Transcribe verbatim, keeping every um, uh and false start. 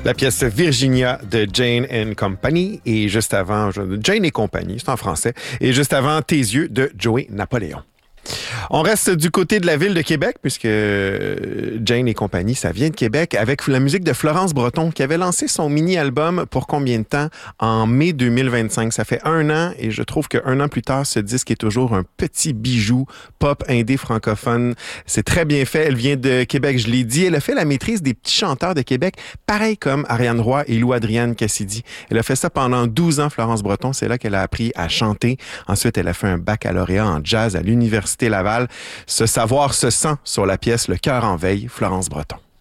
La pièce Virginia de Jane and Company et juste avant, Jane et Compagnie, c'est en français, et juste avant Tes yeux de Joey Napoléon. On reste du côté de la ville de Québec, puisque Jane et Compagnie, ça vient de Québec, avec la musique de Florence Breton, qui avait lancé son mini-album pour combien de temps? En mai deux mille vingt-cinq. Ça fait un an, et je trouve qu'un an plus tard, ce disque est toujours un petit bijou pop indé francophone. C'est très bien fait. Elle vient de Québec, je l'ai dit. Elle a fait la maîtrise des petits chanteurs de Québec, pareil comme Ariane Roy et Lou-Adrienne Cassidy. Elle a fait ça pendant douze ans, Florence Breton. C'est là qu'elle a appris à chanter. Ensuite, elle a fait un baccalauréat en jazz à l'Université Laval. Ce savoir se sent sur la pièce Le cœur en veille, Florence Breton.